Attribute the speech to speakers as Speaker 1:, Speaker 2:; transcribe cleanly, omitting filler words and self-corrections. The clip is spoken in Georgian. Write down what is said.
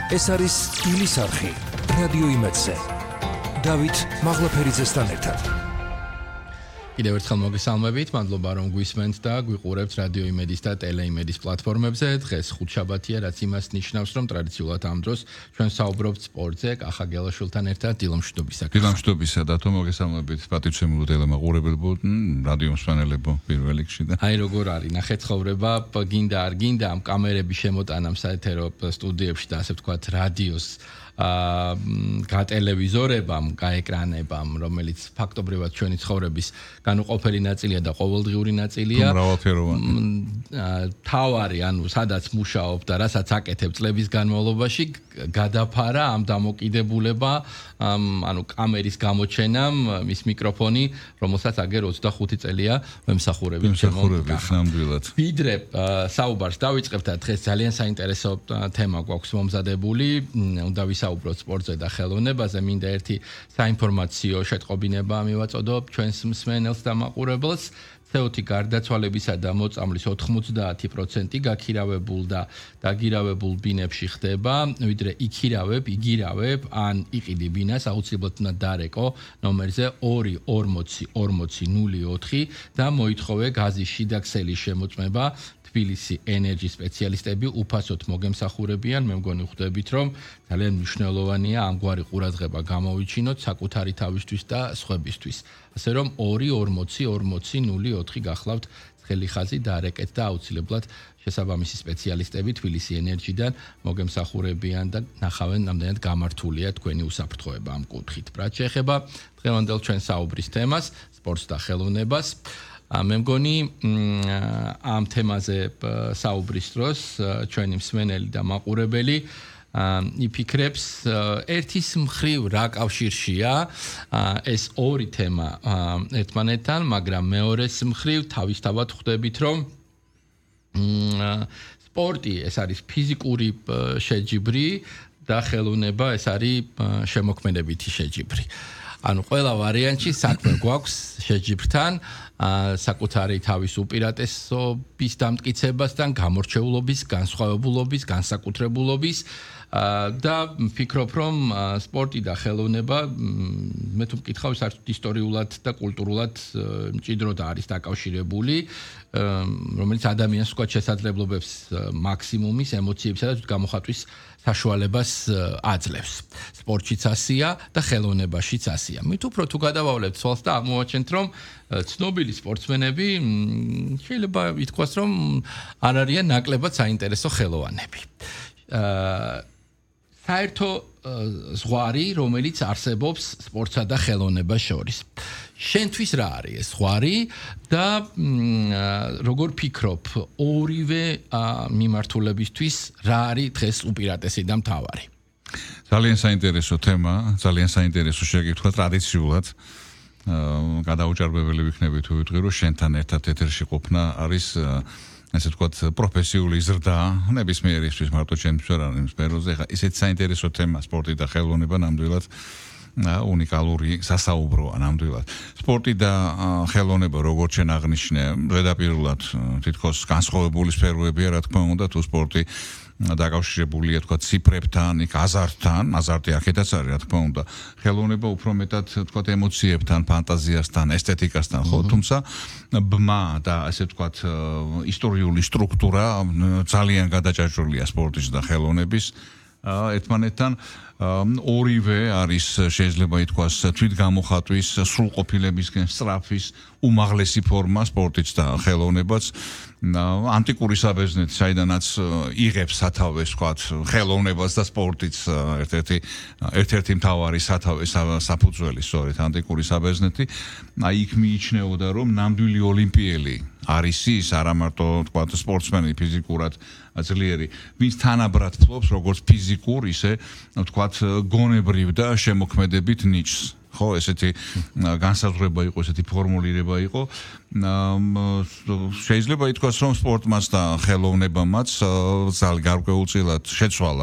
Speaker 1: ეს არის სტილის არხი რადიო იმედზე. დავით მაღლაფერიძესთან ერთად.
Speaker 2: კიდევ ერთხელ მოგესალმებით, მადლობა რომ გვისმენთ და გვიყურებთ რადიო იმედის და ტელეიმედის პლატფორმებზე. დღეს ხუთშაბათია, რაც იმას ნიშნავს, რომ ტრადიციულად ამ დროს ჩვენ საუბრობთ სპორტზე, კახა გელაშვილთან ერთად დილამშვიდობისა.
Speaker 3: დილამშვიდობისა და თო მოგესალმებით პატივცემულო ტელემაყურებელბო, რადიო მსმენელებო პირველ რიგში და
Speaker 2: აი როგორ არის, ნახეთ ცხოვრება, გინდა არ გინდა ამ კამერების შემოტანამ საეთერო სტუდიებში და ასე ვთქვათ რადიოს გატელევიზორებამ, გაეკრანებამ, რომელიც ფაქტობრივად ჩვენი ცხოვრების განუყოფელი ნაწილია და ყოველდღიური ნაწილია. თავარი, ანუ სადაც მუშაობ და რასაც აკეთებ წლების განმავლობაში, გადაფარა ამ დამოკიდებულება, ანუ კამერის გამოჩენამ, მის მიკროფონი, რომელსაც აგერ 25 წელია ვემსახურებით
Speaker 3: ნამდვილად.
Speaker 2: ვიდრე საუბარს დავიწყებთ და დღეს ძალიან საინტერესო თემა გვაქვს მომზადებული, უნდა ვისაუბროთ სპორტზე და ხელოვნებაზე, მინდა ერთი საინფორმაციო შეტყობინება მივაწოდო ჩვენს მსმენელს და მაყურებელს. CO2 გარდაცვალებისა და მოწამვლის 90% გაქირავებულ და დაგირავებულ ბინებში ხდება, ვიდრე იგირავებ ან იყიდი ბინას, აუცილებლად უნდა დარეკო ნომერზე 2404004 და მოითხოვე გაზის შიდა ქსელის შემოწმება. თბილისი ენერჯი სპეციალისტები უფასოდ მოგემსახურებიან, მე მგონი ხვდებით, რომ ძალიან მნიშვნელოვანია ამგვარი ყურადღება გამოვიჩინოთ საკუთარი თავისთვის და სხვებისთვის. ასე რომ 2404004 გახლავთ ცხელი ხაზი დაარეკეთ და აუცილებლად შესაბამისი სპეციალისტები თბილისი ენერჯიდან მოგემსახურებიან და ნახავენ ნამდვილად გამართულია თქვენი უსაფრთხოება ამ კუთხით. რაც შეეხება დღევანდელ ჩვენ საუბრის თემას, სპორტს და ხელოვნებას, მე მგონი ამ თემაზე საუბრის დროს ჩვენი მსმენელი და მაყურებელი იფიქრებს ერთის მხრივ რა კავშირშია ეს ორი თემა ერთმანეთთან, მაგრამ მეორეს მხრივ თავისთავად ხვდებით, რომ სპორტი ეს არის ფიზიკური შეჯიბრი და ხელოვნება ეს არის შემოქმედებითი შეჯიბრი. ანუ ყველა ვარიანტში საქმე გვაქვს შეჯიბრთან, საკუთარი თავის უპირატესობის დამტკიცებასთან, გამორჩეულობის, განსხვავებულობის, განსაკუთრებულობის და ვფიქრობ, რომ სპორტი და ხელოვნება მე თუ მკითხავ, საერთოდ ისტორიულად და კულტურულად მჭიდროდ არის დაკავშირებული, რომელიც ადამიანს ვთქვათ შესაძლებლობებს მაქსიმუმის, ემოციებისა და გამოხატვის საშუალებას აძლევს. სპორტშიც ასია და ხელოვნებაშიც ასია. მით უფრო თუ გადავავლებთ ცვალს და აღმოვაჩენთ, რომ ცნობილი სპორტსმენები შეიძლება ითქვას, რომ არ არიან ნაკლებად საინტერესო ხელოვანები. საერთო ზღვარი, რომელიც არსებობს სპორტსა და ხელოვნებას შორის. შენთვის რა არის ეს ზღვარი და როგორ ფიქრობ, ორივე მიმართულებისთვის რა არის დღეს უპირატესი და მთავარი?
Speaker 3: ძალიან საინტერესო თემა, ძალიან საინტერესო შეკითხვა ტრადიციულად. გადაუჭარბებელი ვიქნები თუ ვიტყვი, რომ შენთან ერთად ეთერში ყოფნა არის ასე ვთქვათ, პროფესიული ზრდა, ნებისმიერისთვის მარტო ჩემთვის არ არის სფეროზე. ხა ისეთი საინტერესო თემა სპორტი და ხელოვნება ნამდვილად უნიკალური სასაუბროა ნამდვილად. სპორტი და ხელოვნება როგორც შენ აღნიშნე, ზედაპირულად თითქოს განსხვავებული სფეროებია, რა თქმა უნდა, თუ სპორტი დაკავშირებულია თქვა ციფრებთან, აზარტთან, აზარტი აქედაც არის, რა თქმა უნდა. ხელოვნება უფრო მეტად თქვა ემოციებთან, ფანტაზიასთან, ესთეტიკასთან, ხო, თუმცა ბმა და ასე თქვა ისტორიული სტრუქტურა ძალიან გადაჭარჭულია სპორტის და ხელოვნების ერთმანეთთან. ორივე არის შეიძლება ითქვას თვითგამოხატვის, სრულყოფილებისკენ სწრაფის უმაღლესი ფორმა სპორტიც და ხელოვნებაც. ანტიკური საბერძნეთი, საიდანაც იღებს სათავეს, ვთქვათ, ხელოვნებას და სპორტიც ერთ-ერთი მთავარი სათავე საფუძველი, სწორედ ანტიკური საბერძნეთი. აი იქ მიიჩნეოდა, რომ ნამდვილი ოლიმპიელი არის ის, არა მარტო ვთქვათ სპორტსმენი ფიზიკურად ძლიერი, ვინც თანაბრად ფლობს როგორც ფიზიკურ, ისე ვთქვათ გონებრივ და შემოქმედებით ნიჭს. ხო, ესეთი განსაზღვრება იყო, ესეთი ფორმულირება იყო. შეიძლება ითქვას, რომ სპორტმაც და ხელოვნებამაც ძალიან გარკვეულწილად შეცვალა